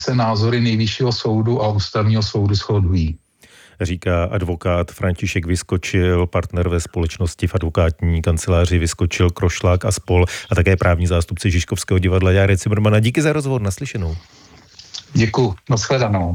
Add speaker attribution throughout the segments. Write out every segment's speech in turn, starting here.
Speaker 1: se názory Nejvyššího soudu a Ústavního soudu shodují.
Speaker 2: Říká advokát František Vyskočil, partner ve společnosti v advokátní kanceláři Vyskočil, Krošlák a spol. A také právní zástupce Žižkovského divadla Járy Cimrmana. Díky za rozhovor, naslyšenou.
Speaker 1: Děkuji, nashledanou.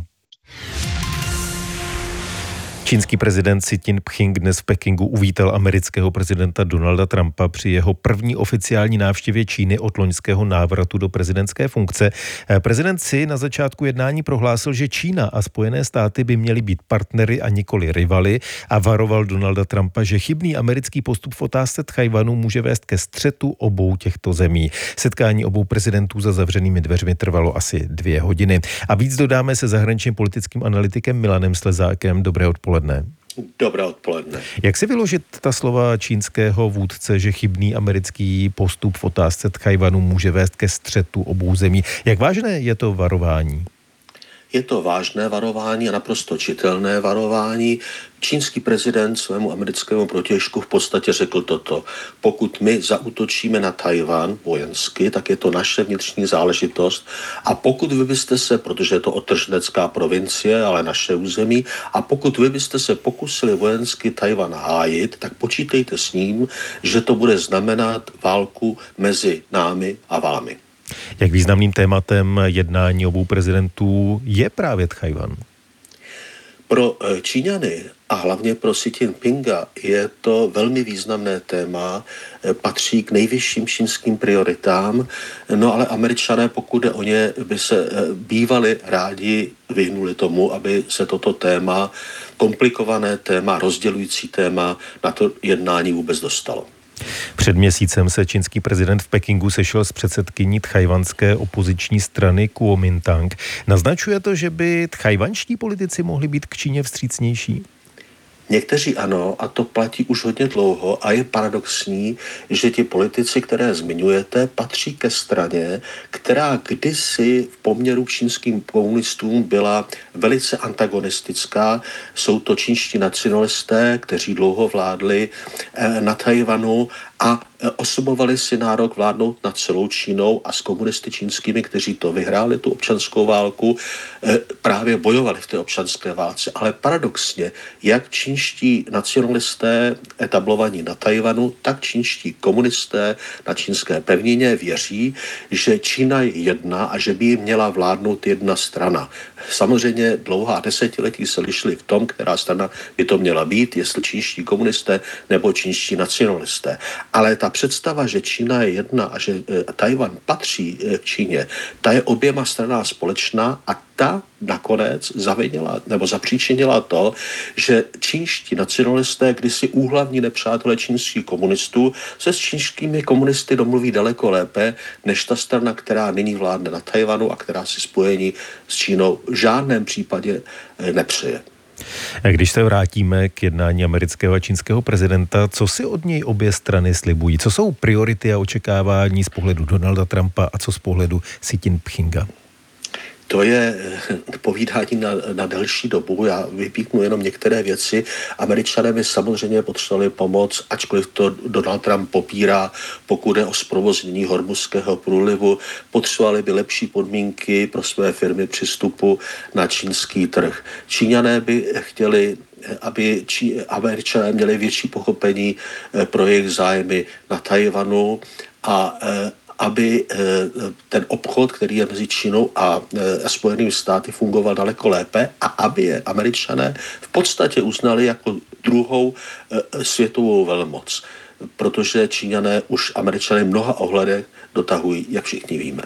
Speaker 2: Čínský prezident Xi Jinping dnes v Pekingu uvítal amerického prezidenta Donalda Trumpa při jeho první oficiální návštěvě Číny od loňského návratu do prezidentské funkce. Prezident Xi na začátku jednání prohlásil, že Čína a Spojené státy by měly být partnery a nikoli rivaly a varoval Donalda Trumpa, že chybný americký postup v otázce Tchajwanu může vést ke střetu obou těchto zemí. Setkání obou prezidentů za zavřenými dveřmi trvalo asi 2 hodiny. A víc dodáme se zahraničním politickým analytikem Milanem Slezákem. Dobré odpoledne.
Speaker 3: Dobré odpoledne.
Speaker 2: Jak si vyložit ta slova čínského vůdce, že chybný americký postup v otázce Tchajwanu může vést ke střetu obou zemí? Jak vážné je to varování?
Speaker 3: Je to vážné varování a naprosto čitelné varování. Čínský prezident svému americkému protějšku v podstatě řekl toto. Pokud my zaútočíme na Tchajwan vojensky, tak je to naše vnitřní záležitost. A pokud vy byste se, protože je to odtrženecká provincie, ale naše území, a pokud vy byste se pokusili vojensky Tchajwan hájit, tak počítejte s ním, že to bude znamenat válku mezi námi a vámi.
Speaker 2: Jak významným tématem jednání obou prezidentů je právě Tchajwan?
Speaker 3: Pro Číňany a hlavně pro Xi Jinpinga je to velmi významné téma, patří k nejvyšším čínským prioritám, no ale Američané, pokud jde o ně, by se bývali rádi vyhnuli tomu, aby se toto téma, komplikované téma, rozdělující téma na to jednání vůbec dostalo.
Speaker 2: Před měsícem se čínský prezident v Pekingu sešel s předsedkyní tchajwanské opoziční strany Kuomintang. Naznačuje to, že by tchajwanští politici mohli být k Číně vstřícnější?
Speaker 3: Někteří ano, a to platí už hodně dlouho a je paradoxní, že ti politici, které zmiňujete, patří ke straně, která kdysi v poměru k čínským komunistům byla velice antagonistická. Jsou to čínští nacionalisté, kteří dlouho vládli na Tchajwanu a osobovali si nárok vládnout nad celou Čínou a s komunisty čínskými, kteří to vyhráli, tu občanskou válku, právě bojovali v té občanské válce. Ale paradoxně, jak čínští nacionalisté etablovaní na Tchajwanu, tak čínští komunisté na čínské pevnině věří, že Čína je jedna a že by jí měla vládnout jedna strana. Samozřejmě dlouhá desetiletí se lišili v tom, která strana by to měla být, jestli čínští komunisté nebo čínští nacionalisté. Ale ta představa, že Čína je jedna a že Tchajwan patří k Číně, ta je oběma stranám společná a ta nakonec zavinila nebo zapříčinila to, že čínští nacionalisté, kdysi úhlavní nepřátelé čínských komunistů, se s čínskými komunisty domluví daleko lépe, než ta strana, která nyní vládne na Tchajwanu a která si spojení s Čínou v žádném případě nepřeje.
Speaker 2: Když se vrátíme k jednání amerického a čínského prezidenta, co si od něj obě strany slibují? Co jsou priority a očekávání z pohledu Donalda Trumpa a co z pohledu Xi Jinpinga?
Speaker 3: To je povídání na delší dobu. Já vypíknu jenom některé věci. Američané by samozřejmě potřebovali pomoc, ačkoliv to Donald Trump popírá, pokud je o zprovoznění Hormuzského průlivu. Potřebovali by lepší podmínky pro své firmy při vstupu na čínský trh. Číňané by chtěli, aby Američané měli větší pochopení pro jejich zájmy na Tchajwanu a aby ten obchod, který je mezi Čínou a Spojenými státy, fungoval daleko lépe a aby je Američané v podstatě uznali jako druhou světovou velmoc. Protože Číňané už Američané v mnoha ohledech dotahují, jak všichni víme.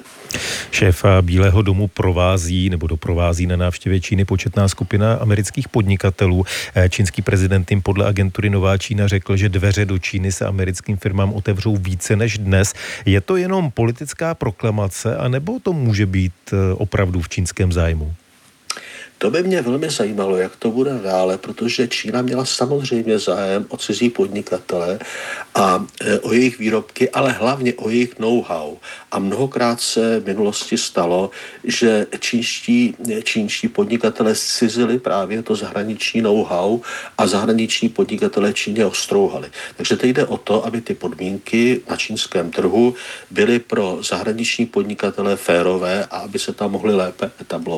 Speaker 2: Šéfa Bílého domu doprovází na návštěvě Číny početná skupina amerických podnikatelů. Čínský prezident jim podle agentury Nová Čína řekl, že dveře do Číny se americkým firmám otevřou více než dnes. Je to jenom politická proklamace, anebo to může být opravdu v čínském zájmu?
Speaker 3: To by mě velmi zajímalo, jak to bude dále, protože Čína měla samozřejmě zájem o cizí podnikatele a o jejich výrobky, ale hlavně o jejich know-how. A mnohokrát se v minulosti stalo, že čínští podnikatelé zcizili právě to zahraniční know-how a zahraniční podnikatelé Číně ostrouhali. Takže teď jde o to, aby ty podmínky na čínském trhu byly pro zahraniční podnikatele férové a aby se tam mohli lépe etablovat.